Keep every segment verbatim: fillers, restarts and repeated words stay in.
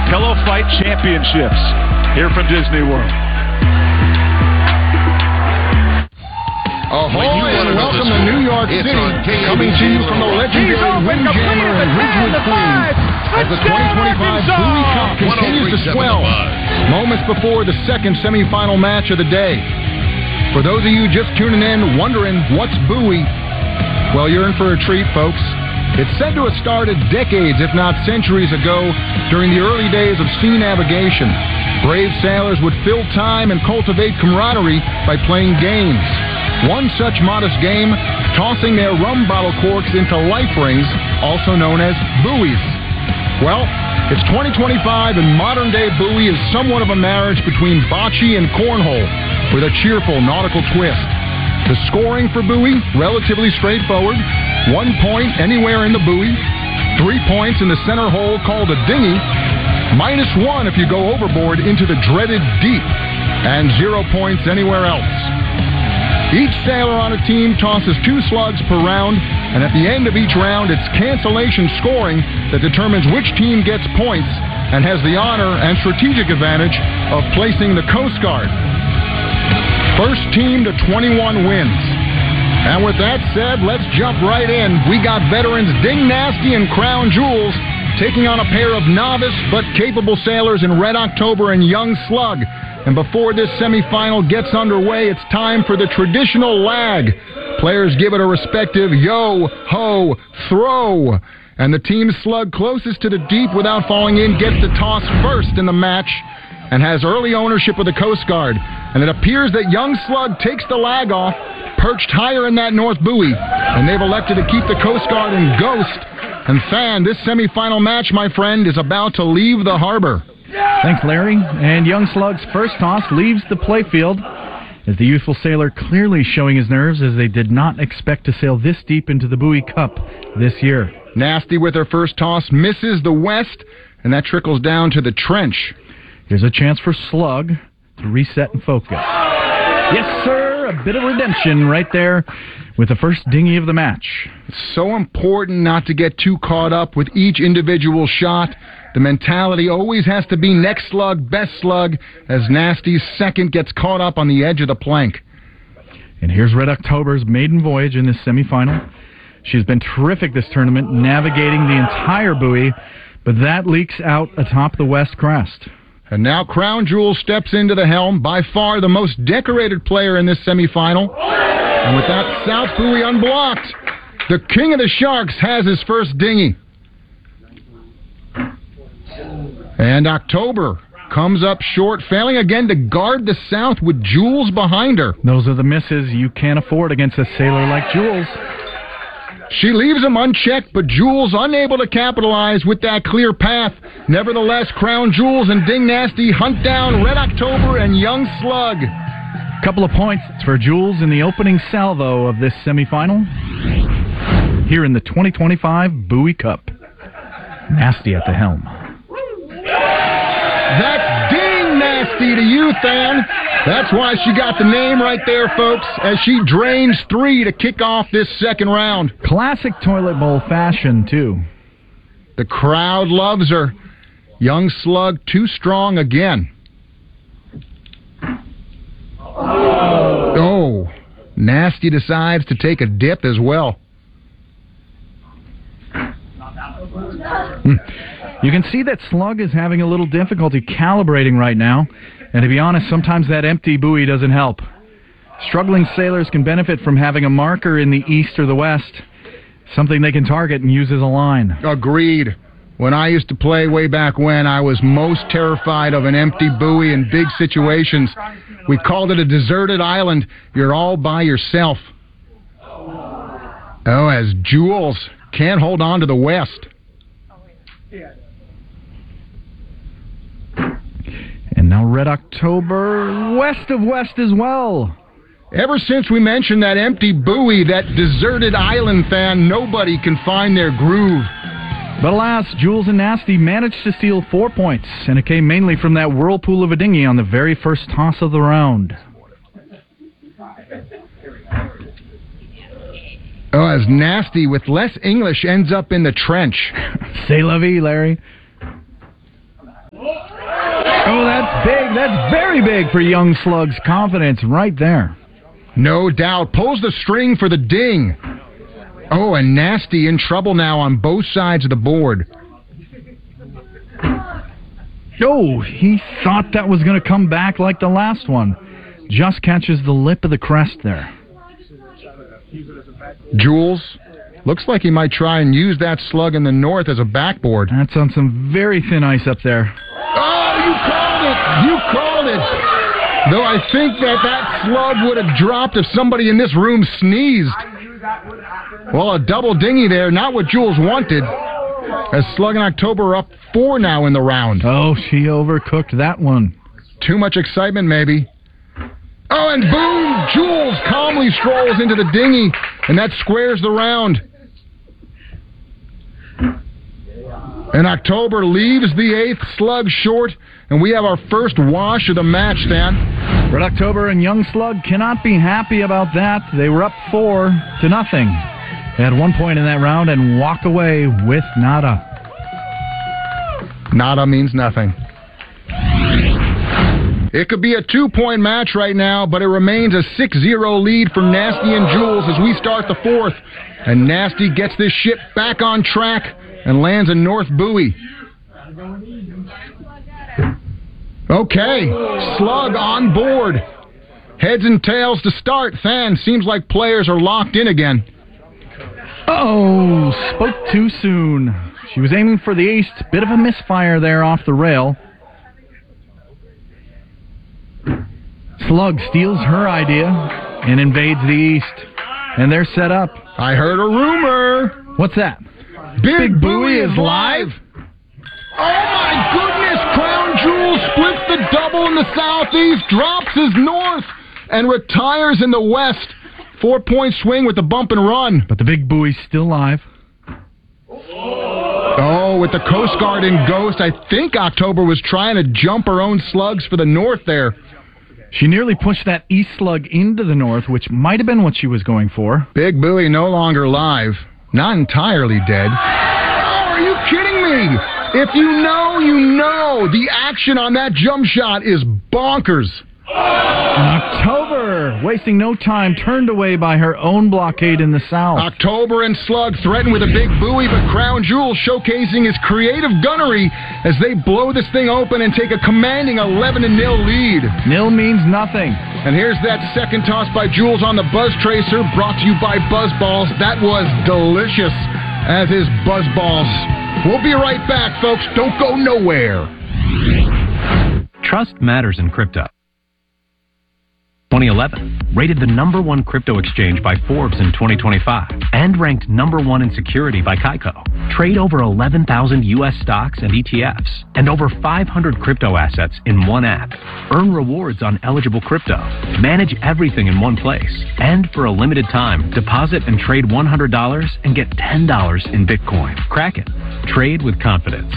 Pillow Fight Championships here from Disney World. Ahoy and welcome to New York City, coming to you from the legendary Windjammer in Ridgewood, Queens, as the twenty twenty-five Bowie Cup continues to swell, moments before the second semifinal match of the day. For those of you just tuning in, wondering what's Bowie, well, you're in for a treat, folks. It's said to have started decades, if not centuries ago, during the early days of sea navigation. Brave sailors would fill time and cultivate camaraderie by playing games. One such modest game, tossing their rum bottle corks into life rings, also known as buoys. Well, it's twenty twenty-five, and modern-day buoy is somewhat of a marriage between bocce and cornhole, with a cheerful nautical twist. The scoring for buoy, relatively straightforward. One point anywhere in the buoy, three points in the center hole called a dinghy, minus one if you go overboard into the dreaded deep, and zero points anywhere else. Each sailor on a team tosses two slugs per round, and at the end of each round, it's cancellation scoring that determines which team gets points and has the honor and strategic advantage of placing the Coast Guard. First team to twenty-one wins. And with that said, let's jump right in. We got veterans Ding Nasty and Crown Jewels taking on a pair of novice but capable sailors in Red October and Young Slug. And before this semifinal gets underway, it's time for the traditional lag. Players give it a respective yo, ho, throw. And the team slug closest to the deep without falling in gets to toss first in the match and has early ownership of the Coast Guard. And it appears that Young Slug takes the lag off, perched higher in that north buoy, and they've elected to keep the Coast Guard in ghost. And Fan, this semifinal match, my friend, is about to leave the harbor. Thanks, Larry. And Young Slug's first toss leaves the playfield, as the youthful sailor clearly showing his nerves, as they did not expect to sail this deep into the Bowie Cup this year. Nasty with her first toss misses the west, and that trickles down to the trench. Here's a chance for Slug to reset and focus. Yes, sir, a bit of redemption right there with the first dinghy of the match. It's so important not to get too caught up with each individual shot. The mentality always has to be next slug, best slug, as Nasty's second gets caught up on the edge of the plank. And here's Red October's maiden voyage in this semifinal. She's been terrific this tournament, navigating the entire buoy, but that leaks out atop the west crest. And now Crown Jewel steps into the helm, by far the most decorated player in this semifinal. And with that south buoy unblocked, the king of the sharks has his first dinghy. And October comes up short, failing again to guard the south with Jules behind her. Those are the misses you can't afford against a sailor like Jules. She leaves him unchecked, but Jules unable to capitalize with that clear path. Nevertheless, Crown Jewels and Ding Nasty hunt down Red October and Young Slug. Couple of points for Jules in the opening salvo of this semifinal here in the twenty twenty-five Bowie Cup. Nasty at the helm. That's Ding Nasty to you, Fan. That's why she got the name right there, folks, as she drains three to kick off this second round. Classic toilet bowl fashion, too. The crowd loves her. Young Slug too strong again. Oh, Nasty decides to take a dip as well. You can see that Slug is having a little difficulty calibrating right now, and to be honest, sometimes that empty buoy doesn't help. Struggling sailors can benefit from having a marker in the east or the west, something they can target and use as a line. Agreed. When I used to play way back when, I was most terrified of an empty buoy in big situations. We called it a deserted island. You're all by yourself. Oh, as Jules can't hold on to the west. And now Red October, west of west as well. Ever since we mentioned that empty buoy, that deserted island, Fan, nobody can find their groove. But alas, Jules and Nasty managed to steal four points, and it came mainly from that whirlpool of a dinghy on the very first toss of the round. Oh, as Nasty, with less English, ends up in the trench. C'est la vie, Larry. Oh, that's big. That's very big for young Slug's confidence right there. No doubt. Pulls the string for the ding. Oh, and Nasty in trouble now on both sides of the board. Oh, he thought that was going to come back like the last one. Just catches the lip of the crest there. Jules, looks like he might try and use that slug in the north as a backboard. That's on some very thin ice up there. Oh, you called it! You called it! Though I think that that slug would have dropped if somebody in this room sneezed. Well, a double dinghy there, not what Jules wanted. As Slug and October are up four now in the round. Oh, she overcooked that one. Too much excitement, maybe. Oh, and boom! Jules calmly strolls into the dinghy, and that squares the round. And October leaves the eighth, Slug short, and we have our first wash of the match, Stan. Red October and Young Slug cannot be happy about that. They were up four to nothing. They had one point in that round and walk away with nada. Nada means nothing. It could be a two-point match right now, but it remains a six zero lead for Nasty and Jules as we start the fourth. And Nasty gets this ship back on track and lands a north buoy. Okay, Slug on board. Heads and tails to start. Fan, seems like players are locked in again. Oh, spoke too soon. She was aiming for the east. Bit of a misfire there off the rail. Slug steals her idea and invades the east. And they're set up. I heard a rumor. What's that? Big, Big Buoy is live? Oh my goodness! Crown Jewel splits the double in the southeast, drops his north, and retires in the west. Four-point swing with the bump and run. But the Big Buoy's still live. Oh, with the Coast Guard in ghost, I think October was trying to jump her own slugs for the north there. She nearly pushed that east slug into the north, which might have been what she was going for. Big Buoy no longer live. Not entirely dead. Oh, are you kidding me? If you know, you know. The action on that jump shot is bonkers. October, wasting no time, turned away by her own blockade in the south. October and Slug threaten with a big buoy, but Crown Jewel showcasing his creative gunnery as they blow this thing open and take a commanding eleven to nil lead. Nil means nothing. And here's that second toss by Jules on the Buzz Tracer, brought to you by Buzz Balls. That was delicious, as is Buzz Balls. We'll be right back, folks. Don't go nowhere. Trust matters in crypto. twenty eleven, rated the number one crypto exchange by Forbes in twenty twenty-five, and ranked number one in security by Kaiko. Trade over eleven thousand U S stocks and E T Fs, and over five hundred crypto assets in one app. Earn rewards on eligible crypto. Manage everything in one place. And for a limited time, deposit and trade one hundred dollars and get ten dollars in Bitcoin. Crack it. Trade with confidence.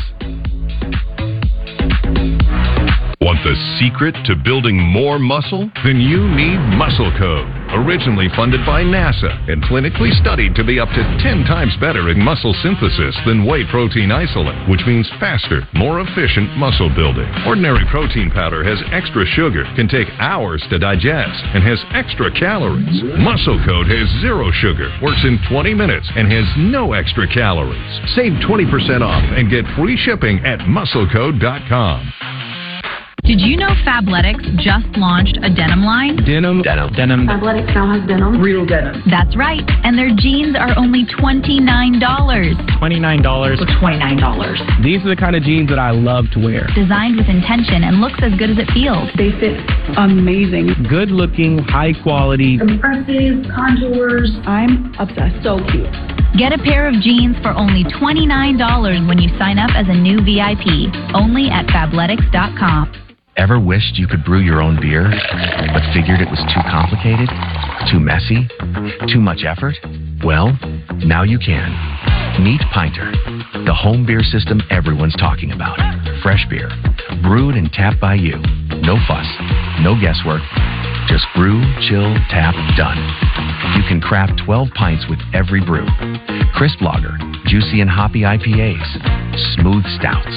Want the secret to building more muscle? Then you need Muscle Code. Originally funded by NASA and clinically studied to be up to ten times better in muscle synthesis than whey protein isolate, which means faster, more efficient muscle building. Ordinary protein powder has extra sugar, can take hours to digest, and has extra calories. Muscle Code has zero sugar, works in twenty minutes, and has no extra calories. Save twenty percent off and get free shipping at muscle code dot com. Did you know Fabletics just launched a denim line? Denim, denim, denim. Fabletics now has denim. Real denim. That's right. And their jeans are only twenty-nine dollars. twenty-nine dollars. For twenty-nine dollars. These are the kind of jeans that I love to wear. Designed with intention and looks as good as it feels. They fit amazing. Good looking, high quality. Compresses, contours. I'm obsessed. So cute. Get a pair of jeans for only twenty-nine dollars when you sign up as a new V I P. Only at Fabletics dot com. Ever wished you could brew your own beer, but figured it was too complicated, too messy, too much effort? Well, now you can. Meet Pinter, the home beer system everyone's talking about. Fresh beer, brewed and tapped by you. No fuss, no guesswork. Just brew, chill, tap, done. You can craft twelve pints with every brew. Crisp lager, juicy and hoppy I P As, smooth stouts,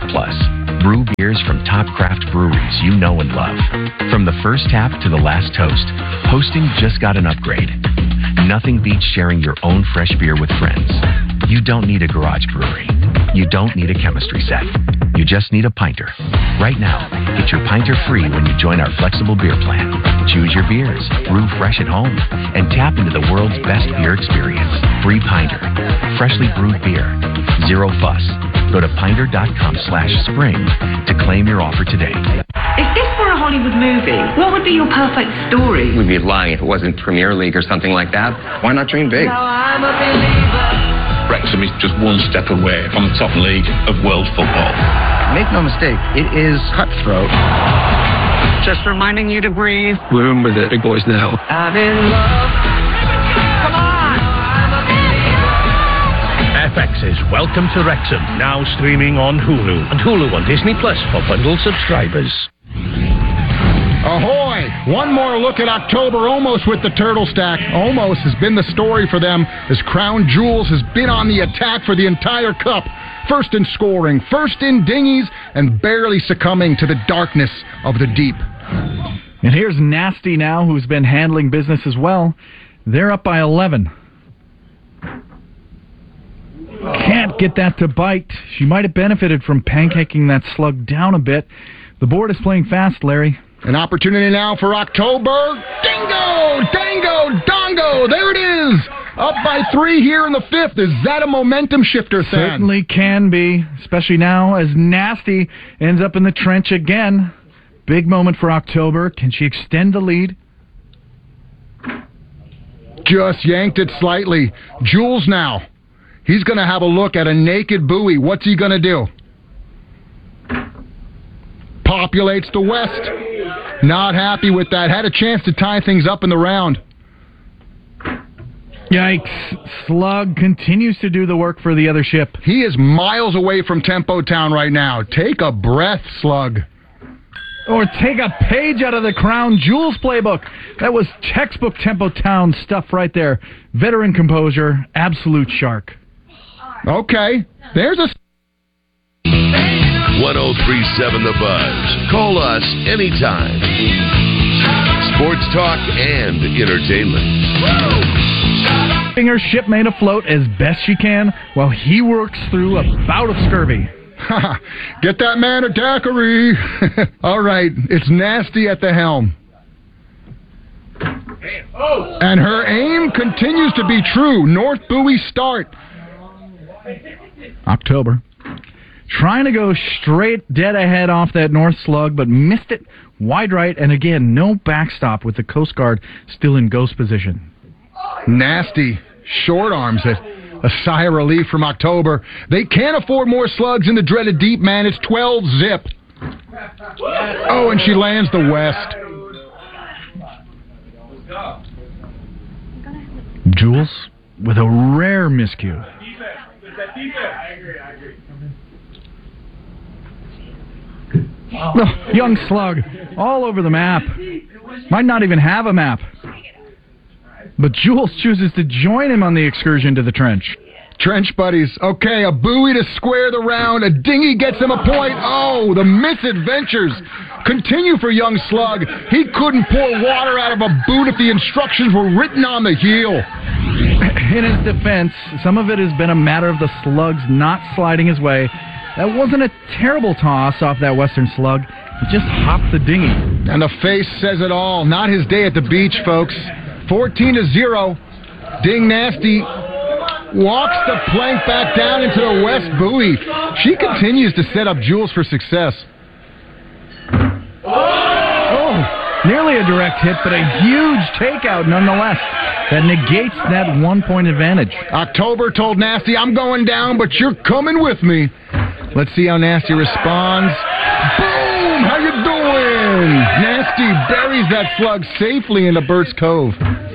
Plus, brew beers from top craft breweries you know and love. From the first tap to the last toast, hosting just got an upgrade. Nothing beats sharing your own fresh beer with friends. You don't need a garage brewery. You don't need a chemistry set. You just need a pinter. Right now, get your pinter free when you join our flexible beer plan. Choose your beers, brew fresh at home, and tap into the world's best beer experience. Free pinter. Freshly brewed beer. Zero fuss. Go to pinter.com slash spring to claim your offer today. If this were a Hollywood movie, what would be your perfect story? We'd be lying if it wasn't Premier League or something like that. Why not dream big? Now I'm a believer. Wrexham is just one step away from the top league of world football. Make no mistake, it is cutthroat. Just reminding you to breathe. We're in with it, big boys now. I'm in love. Come on! F X's Welcome to Wrexham, now streaming on Hulu and Hulu on Disney Plus for bundle subscribers. Ahoy! One more look at October, almost with the Turtle Stack. Almost has been the story for them as Crown Jewels has been on the attack for the entire cup. First in scoring, first in dinghies, and barely succumbing to the darkness of the deep. And here's Nasty now, who's been handling business as well. They're up by eleven. Can't get that to bite. She might have benefited from pancaking that slug down a bit. The board is playing fast, Larry. An opportunity now for October. Dingo! Dango! Dongo! There it is! Up by three here in the fifth. Is that a momentum shifter, Than? Certainly can be, especially now as Nasty ends up in the trench again. Big moment for October. Can she extend the lead? Just yanked it slightly. Jules now. He's going to have a look at a naked buoy. What's he going to do? Populates the west. Not happy with that. Had a chance to tie things up in the round. Yikes. Slug continues to do the work for the other ship. He is miles away from Tempo Town right now. Take a breath, Slug. Or take a page out of the Crown Jewels playbook. That was textbook Tempo Town stuff right there. Veteran composure, absolute shark. Okay. There's a... one oh three point seven The Buzz. Call us anytime. Sports talk and entertainment. Keeping her shipmate afloat as best she can while he works through a bout of scurvy. Get that man a daiquiri. All right, it's Nasty at the helm. And her aim continues to be true. North buoy start. October. Trying to go straight dead ahead off that north slug, but missed it wide right, and again, no backstop with the Coast Guard still in ghost position. Nasty. Short arms it. A sigh of relief from October. They can't afford more slugs in the dreaded deep, man. It's twelve zip. Oh, and she lands the west. Jules with a rare miscue. Oh, young slug, all over the map. Might not even have a map. But Jules chooses to join him on the excursion to the trench. Trench buddies. Okay, a buoy to square the round. A dinghy gets him a point. Oh, the misadventures continue for young slug. He couldn't pour water out of a boot if the instructions were written on the heel. In his defense, some of it has been a matter of the slugs not sliding his way. That wasn't a terrible toss off that western slug. He just hopped the dinghy. And the face says it all. Not his day at the beach, folks. fourteen to zero. Ding Nasty walks the plank back down into the west buoy. She continues to set up Jules for success. Oh, nearly a direct hit, but a huge takeout nonetheless. That negates that one-point advantage. October told Nasty, I'm going down, but you're coming with me. Let's see how Nasty responds. Boom! How you doing? Nasty buries that slug safely into Burt's Cove.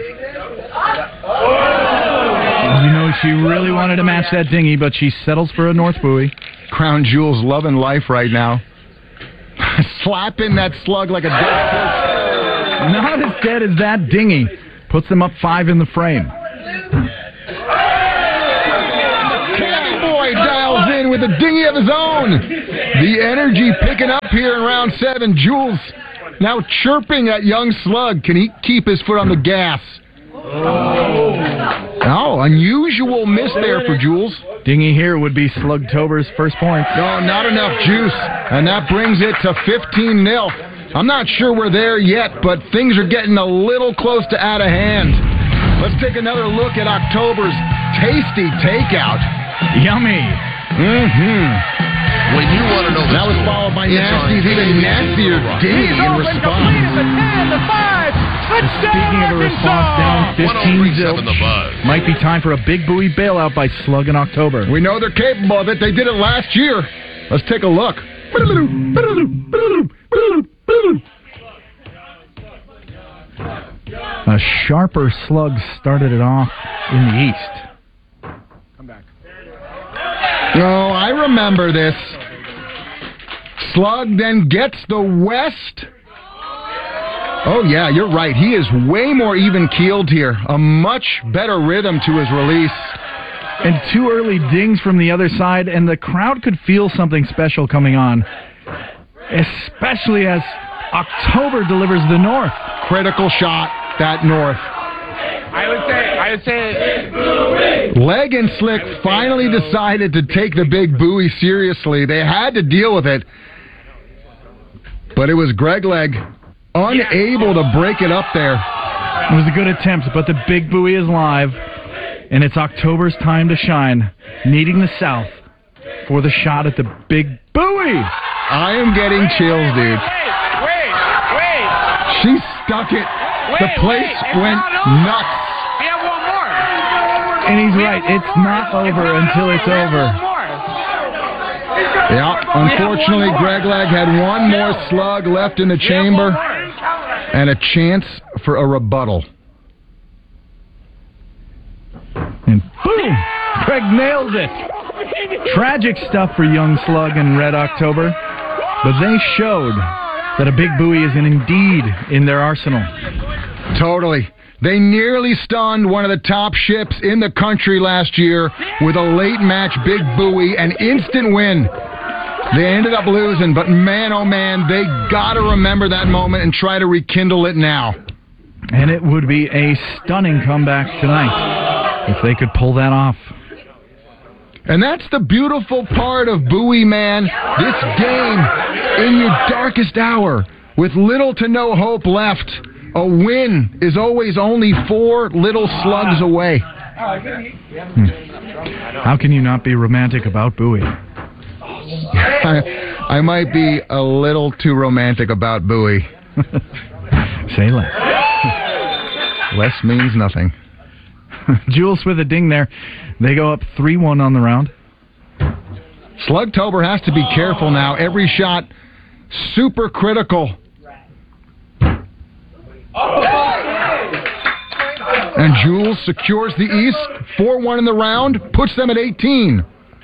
You know, she really wanted to match that dinghy, but she settles for a north buoy. Crown Jewels loving life right now. Slapping that slug like a dead fish. Not as dead as that dinghy. Puts them up five in the frame. Boy dials in with a dinghy of his own. The energy picking up here in round seven. Jules now chirping at young Slug. Can he keep his foot on the gas? Oh, unusual miss there for Jules. Dingy here would be Slugtober's first points. No, not enough juice. And that brings it to fifteen nil. I'm not sure we're there yet, but things are getting a little close to out of hand. Let's take another look at October's tasty takeout. Yummy. Mm-hmm. When you want to know that was followed by Nasty's even nastier Dingy in response. Speaking of a response down fifteen zilch, might be time for a big buoy bailout by Slug in October. We know they're capable of it. They did it last year. Let's take a look. A sharper Slug started it off in the east. Oh, I remember this. Slug then gets the west. Oh, yeah, you're right. He is way more even-keeled here. A much better rhythm to his release. And two early dings from the other side, and the crowd could feel something special coming on. Especially as October delivers the north. Critical shot, that north. I would say, I would say... Leg and Slick finally decided to take the big buoy seriously. They had to deal with it. But it was Greg Leg unable to break it up there. It was a good attempt, but the big buoy is live, and it's October's time to shine, needing the South for the shot at the big buoy. I am getting chills, dude. Wait, wait, wait. She stuck it. Wait, the place wait, went nuts. We have one more. And he's right. It's not over until it's over. Yeah, unfortunately, Greg Leg had one more slug left in the chamber and a chance for a rebuttal. And boom! Greg nails it. Tragic stuff for young Slug and Red October, but they showed that a big buoy is indeed in their arsenal. Totally. They nearly stunned one of the top ships in the country last year with a late match big buoy, an instant win. They ended up losing, but man, oh man, they got to remember that moment and try to rekindle it now. And it would be a stunning comeback tonight if they could pull that off. And that's the beautiful part of buoy, man. This game, in your darkest hour, with little to no hope left, a win is always only four little slugs away. Hmm. How can you not be romantic about buoy? I, I might be a little too romantic about buoy. Say less. Less means nothing. Jules with a ding there. They go up three one on the round. Slugtober has to be careful now. Every shot super critical. And Jules secures the East. four one in the round. Puts them at eighteen.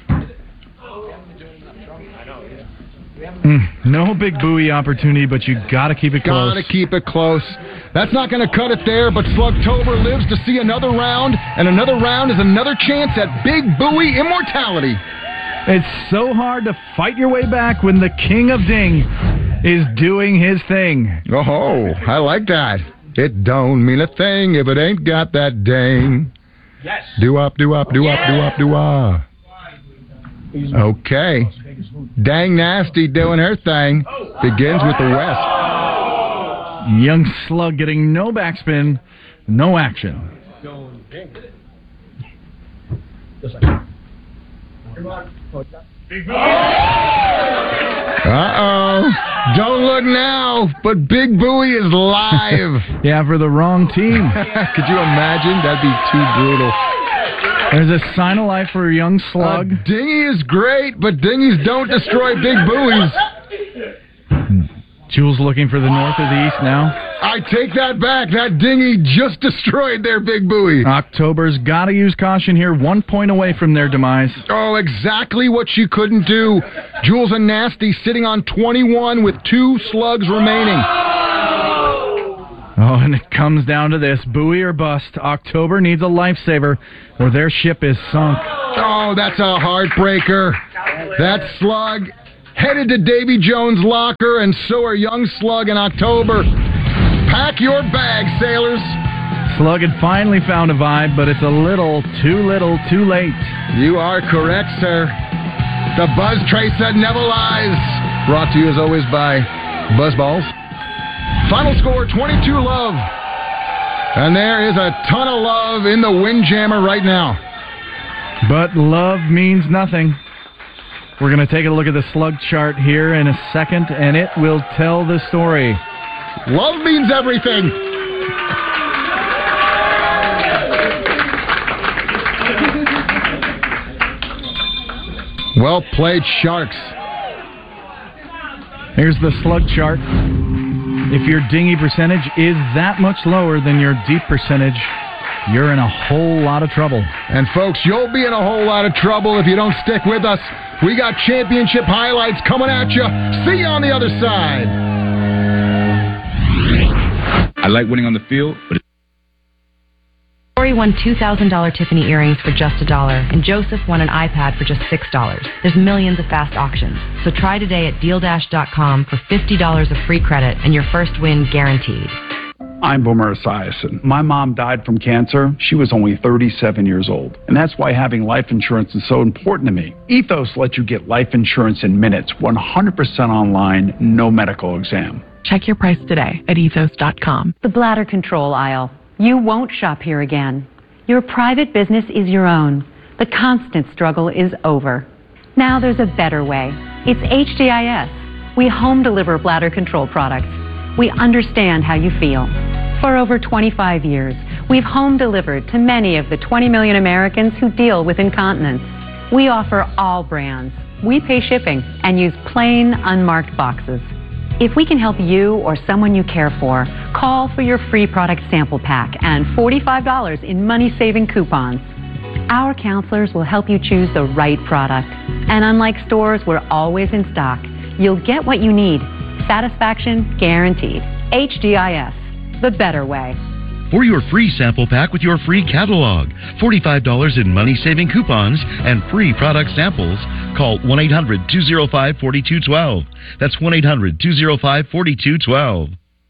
Mm, no big buoy opportunity, but you got to keep it close. Got to keep it close. That's not going to cut it there, but Slugtober lives to see another round, and another round is another chance at big buoy immortality. It's so hard to fight your way back when the king of ding is doing his thing. Oh, I like that. It don't mean a thing if it ain't got that ding. Yes. Do-up, do-up, do-up, do-up, do-up. Okay. Dang Nasty doing her thing. Begins with the West. Young Slug getting no backspin, no action. Uh-oh. Don't look now, but Big Buoy is live. Yeah, for the wrong team. Could you imagine? That'd be too brutal. There's a sign of life for a young Slug. Uh, dinghy is great, but dinghies don't destroy big buoys. Jules looking for the north or the east now. I take that back. That dinghy just destroyed their big buoy. October's got to use caution here. One point away from their demise. Oh, exactly what she couldn't do. Jules and Nasty sitting on twenty-one with two slugs remaining. Oh, and it comes down to this. Buoy or bust. October needs a lifesaver or their ship is sunk. Oh, that's a heartbreaker. That slug headed to Davy Jones' locker, and so are Young Slug in October. Pack your bags, sailors. Slug had finally found a vibe, but it's a little too little too late. You are correct, sir. The Buzz Trace that never lies. Brought to you, as always, by Buzzballs. Final score, twenty-two love. And there is a ton of love in the Windjammer right now. But love means nothing. We're going to take a look at the slug chart here in a second, and it will tell the story. Love means everything. Well played, Sharks. Here's the slug chart. If your dinghy percentage is that much lower than your deep percentage, you're in a whole lot of trouble. And folks, you'll be in a whole lot of trouble if you don't stick with us. We got championship highlights coming at you. See you on the other side. I like winning on the field, but Lori won two thousand dollars Tiffany earrings for just a dollar, and Joseph won an iPad for just six dollars. There's millions of fast auctions. So try today at deal dash dot com for fifty dollars of free credit and your first win guaranteed. I'm Boomer Esiason. My mom died from cancer. She was only thirty-seven years old. And that's why having life insurance is so important to me. Ethos lets you get life insurance in minutes, one hundred percent online, no medical exam. Check your price today at ethos dot com. The bladder control aisle. You won't shop here again. Your private business is your own. The constant struggle is over. Now there's a better way. It's H D I S. We home deliver bladder control products. We understand how you feel. For over twenty-five years, we've home delivered to many of the twenty million Americans who deal with incontinence. We offer all brands. We pay shipping and use plain, unmarked boxes. If we can help you or someone you care for, call for your free product sample pack and forty-five dollars in money-saving coupons. Our counselors will help you choose the right product. And unlike stores, we're always in stock. You'll get what you need. Satisfaction guaranteed. H D I S, the better way. For your free sample pack with your free catalog, forty-five dollars in money-saving coupons, and free product samples, call one eight hundred two oh five four two one two. That's one eight hundred two oh five four two one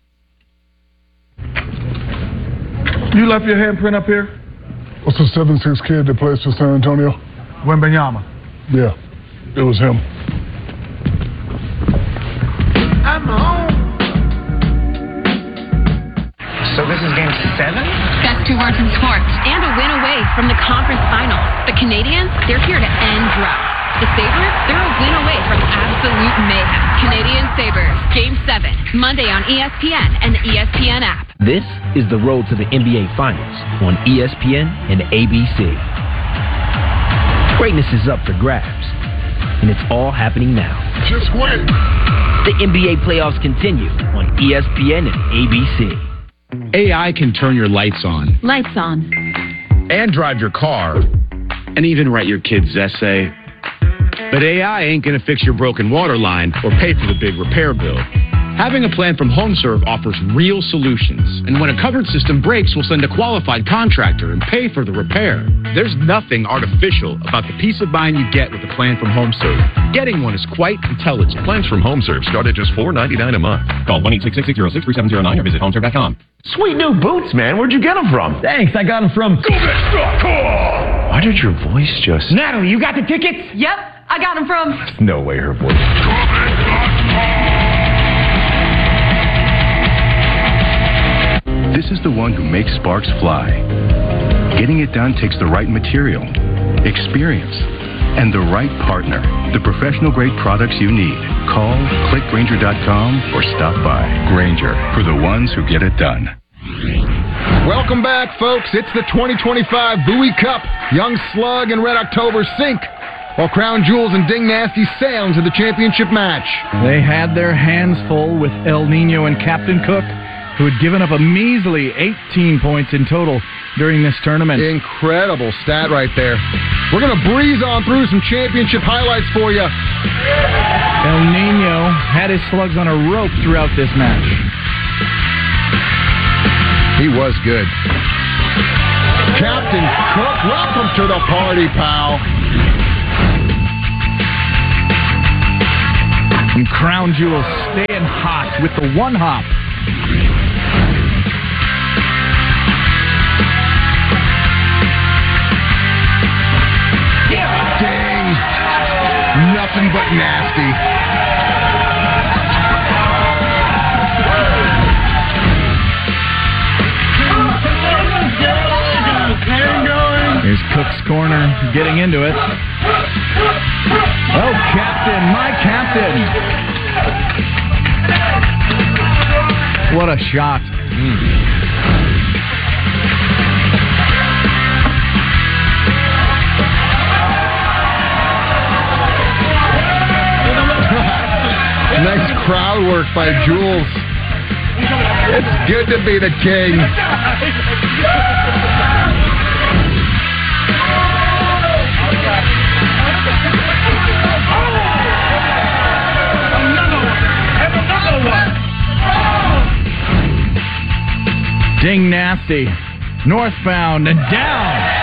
two. You left your handprint up here? What's the seven six kid that plays for San Antonio? Wembanyama. Yeah, it was him. I'm home. So this is game seven? Best two words in sports. And a win away from the conference finals. The Canadians, they're here to end droughts. The Sabres, they're a win away from absolute mayhem. Canadian Sabres, game seven, Monday on E S P N and the E S P N app. This is the road to the N B A Finals on E S P N and A B C. Greatness is up for grabs, and it's all happening now. Just win. The N B A playoffs continue on E S P N and A B C. A I can turn your lights on. Lights on. And drive your car. And even write your kid's essay. But A I ain't going to fix your broken water line or pay for the big repair bill. Having a plan from HomeServe offers real solutions. And when a covered system breaks, we'll send a qualified contractor and pay for the repair. There's nothing artificial about the peace of mind you get with a plan from HomeServe. Getting one is quite intelligent. Plans from HomeServe start at just four ninety-nine a month. Call one eight six six, six zero six, three seven zero nine or visit homeserve dot com. Sweet new boots, man. Where'd you get them from? Thanks, I got them from Go Bets dot com. Why did your voice just... Natalie, you got the tickets? Yep, I got them from... No way her voice... This is the one who makes sparks fly. Getting it done takes the right material, experience, and the right partner. The professional-grade products you need. Call, click Grainger dot com, or stop by. Grainger, for the ones who get it done. Welcome back, folks. It's the twenty twenty-five Bowie Cup. Young Slug and Red October sink, while Crown Jewels and Ding Nasty sail into the championship match. They had their hands full with El Nino and Captain Cook, who had given up a measly eighteen points in total during this tournament. Incredible stat right there. We're going to breeze on through some championship highlights for you. El Nino had his slugs on a rope throughout this match. He was good. Captain Cook, welcome to the party, pal. And Crown Jewel staying hot with the one hop. Dang. Nothing but nasty. Here's Cook's corner, getting into it. Oh, Captain, my Captain. What a shot. Mm. Nice crowd work by Jules. It's good to be the king. Ding nasty. Northbound and down.